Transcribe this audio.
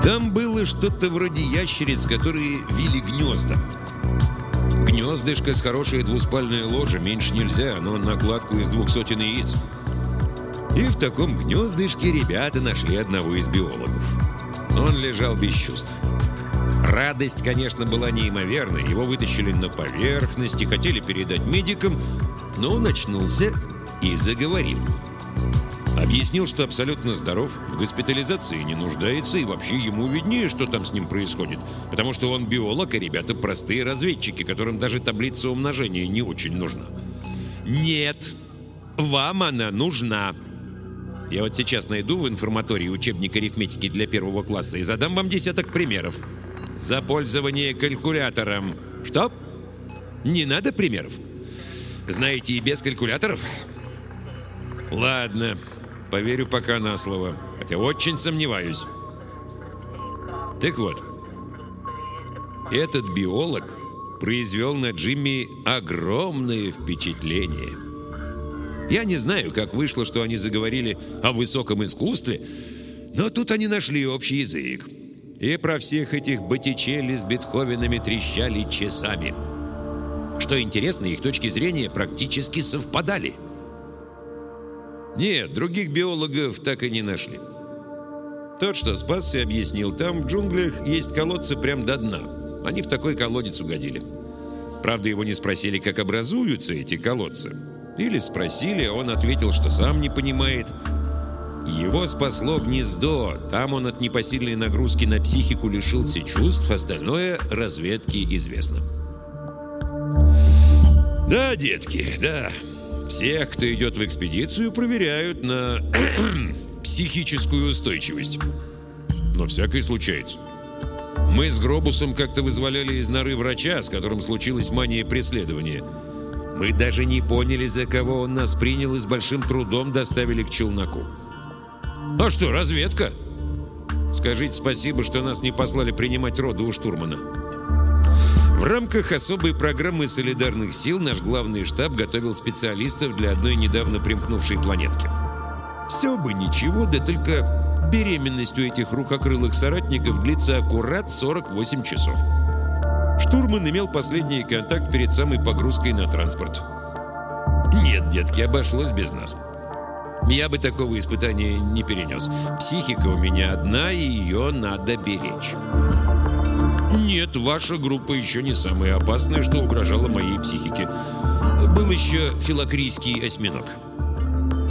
Там было что-то вроде ящериц, которые вили гнезда. Гнездышко с хорошей двуспальной ложе, меньше нельзя, оно на кладку из 200 яиц. И в таком гнездышке ребята нашли одного из биологов. Он лежал без чувств. Радость, конечно, была неимоверной. Его вытащили на поверхность и хотели передать медикам, но он очнулся и заговорил. Объяснил, что абсолютно здоров, в госпитализации не нуждается и вообще ему виднее, что там с ним происходит, потому что он биолог, а ребята простые разведчики, которым даже таблица умножения не очень нужна. «Нет, вам она нужна. Я вот сейчас найду в информатории учебник арифметики для 1 класса и задам вам десяток примеров. За пользование калькулятором. Что? Не надо примеров? Знаете и без калькуляторов? Ладно, поверю пока на слово, хотя очень сомневаюсь. Так вот, этот биолог произвел на Джимми огромное впечатление. Я не знаю, как вышло, что они заговорили о высоком искусстве, но тут они нашли общий язык. И про всех этих Боттичелли с Бетховенами трещали часами. Что интересно, их точки зрения практически совпадали. Нет, других биологов так и не нашли. Тот, что спасся, объяснил, там в джунглях есть колодцы прям до дна. Они в такой колодец угодили. Правда, его не спросили, как образуются эти колодцы. Или спросили, а он ответил, что сам не понимает. Его спасло гнездо. Там он от непосильной нагрузки на психику лишился чувств, остальное разведке известно. Да, детки, да. Всех, кто идет в экспедицию, проверяют на психическую устойчивость. Но всякое случается. Мы с Гробусом как-то вызволяли из норы врача, с которым случилась мания преследования. Мы даже не поняли, за кого он нас принял, и с большим трудом доставили к челноку. А что, разведка? Скажите спасибо, что нас не послали принимать роды у штурмана. В рамках особой программы солидарных сил наш главный штаб готовил специалистов для одной недавно примкнувшей планетки. Все бы ничего, да только беременность у этих рукокрылых соратников длится аккурат 48 часов. Штурман имел последний контакт перед самой погрузкой на транспорт. Нет, детки, обошлось без нас. Я бы такого испытания не перенес. Психика у меня одна, и ее надо беречь. Нет, ваша группа еще не самая опасная, что угрожало моей психике. Был еще филокрийский осьминог.